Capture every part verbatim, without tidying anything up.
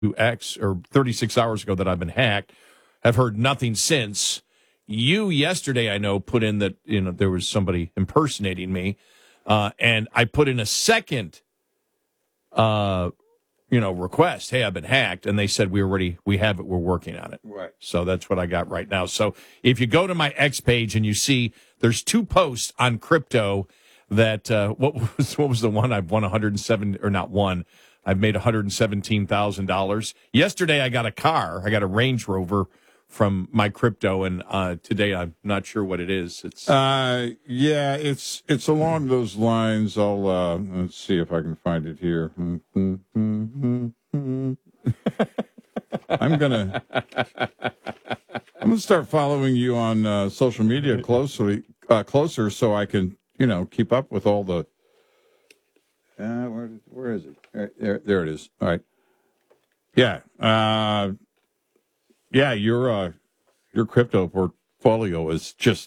X or thirty-six hours ago that I've been hacked. Have heard nothing since. You yesterday, I know, put in that you know there was somebody impersonating me, uh, and I put in a second, uh, you know, request. Hey, I've been hacked, and they said we already we have it. We're working on it. Right. So that's what I got right now. So if you go to my X page and you see there's two posts on crypto that uh, what was what was the one I've won one hundred seven or not one. I've made one hundred seventeen thousand dollars. Yesterday, I got a car. I got a Range Rover from my crypto, and uh, today I'm not sure what it is. It's uh, yeah, it's it's along those lines. I'll uh, let's see if I can find it here. I'm gonna I'm gonna start following you on uh, social media closely, uh, closer, so I can you know keep up with all the. Uh, where, where is it? There, there, there it is. All right. Yeah. Uh, yeah, your uh, your crypto portfolio is just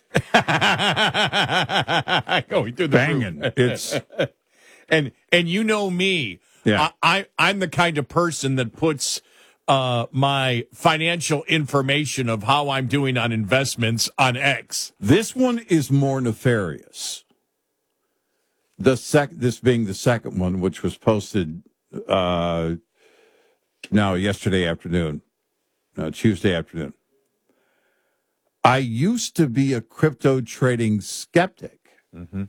going through the banging. roof. It's and and you know me. Yeah. I, I I'm the kind of person that puts uh, my financial information of how I'm doing on investments on X. This one is more nefarious. The sec, this being the second one, which was posted uh, now yesterday afternoon, uh, Tuesday afternoon. I used to be a crypto trading skeptic, mm-hmm.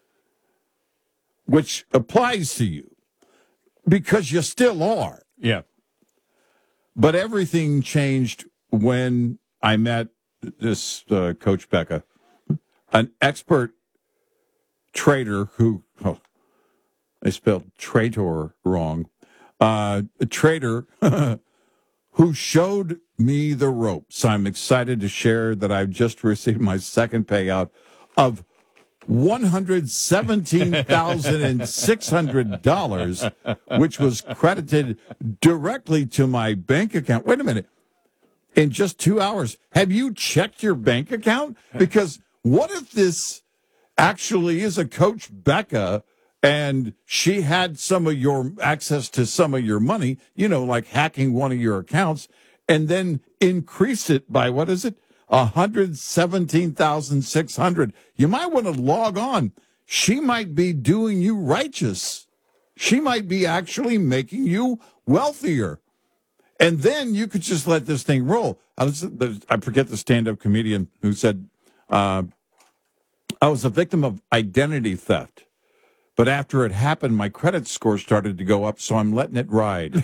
which applies to you because you still are. Yeah. But everything changed when I met this uh, Coach Becca, an expert trader who, oh, I spelled traitor wrong, uh, a trader who showed me the ropes. I'm excited to share that I've just received my second payout of one hundred seventeen thousand six hundred dollars, which was credited directly to my bank account. Wait a minute. In just two hours, have you checked your bank account? Because what if this actually is a Coach Becca and she had some of your access to some of your money, you know, like hacking one of your accounts, and then increased it by, what is it, one hundred seventeen thousand six hundred dollars. You might want to log on. She might be doing you righteous. She might be actually making you wealthier. And then you could just let this thing roll. I, was, I forget the stand-up comedian who said, uh, I was a victim of identity theft. But after it happened, my credit score started to go up, so I'm letting it ride.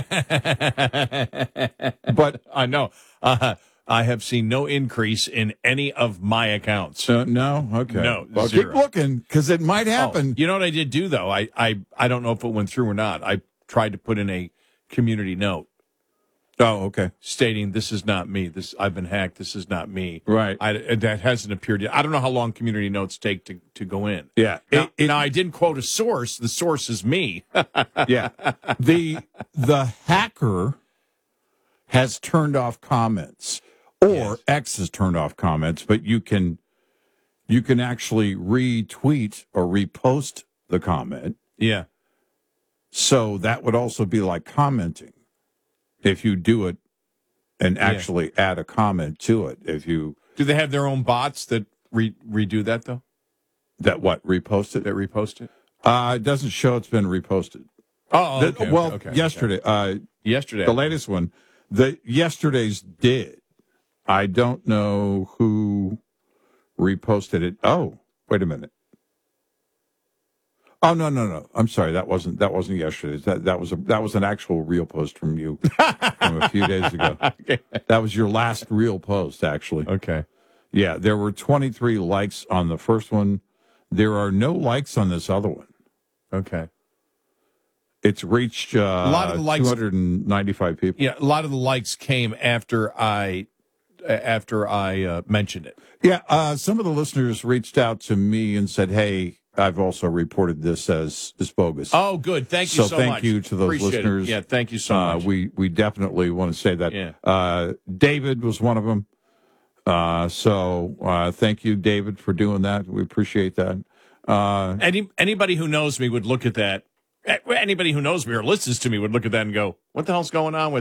But I know. Uh, I have seen no increase in any of my accounts. Uh, no? Okay. No, well, zero. keep looking, because it might happen. Oh, you know what I did do, though? I, I, I don't know if it went through or not. I tried to put in a community note. Oh, okay. Stating this is not me. This I've been hacked. This is not me. Right. I, that hasn't appeared yet. I don't know how long community notes take to, to go in. Yeah. Now, It, it, now I didn't quote a source. The source is me. yeah. The the hacker has turned off comments, or Yes. X has turned off comments, but you can you can actually retweet or repost the comment. Yeah. So that would also be like commenting. If you do it and actually yeah. add a comment to it, if you do, they have their own bots that re- redo that though. That what repost it? That repost it? Uh, it doesn't show it's been reposted. Oh, okay, the, well, okay, okay, yesterday, okay. Uh, yesterday, the latest one, the yesterday's did. I don't know who reposted it. Oh, wait a minute. Oh no no no! I'm sorry. That wasn't that wasn't yesterday's. That that was a that was an actual real post from you from a few days ago. Okay. That was your last real post, actually. Okay. Yeah, there were twenty-three likes on the first one. There are no likes on this other one. Okay. It's reached uh, a lot of the likes, two hundred ninety-five people. Yeah, a lot of the likes came after I after I uh, mentioned it. Yeah, uh, some of the listeners reached out to me and said, "Hey, I've also reported this as, as bogus." Oh, good. Thank you so, so much. So thank you to those Appreciate listeners. It. Yeah, thank you so uh, much. We we definitely want to say that. Yeah. Uh, David was one of them. Uh, so uh, thank you, David, for doing that. We appreciate that. Uh, Any anybody who knows me would look at that anybody who knows me or listens to me would look at that and go, what the hell's going on with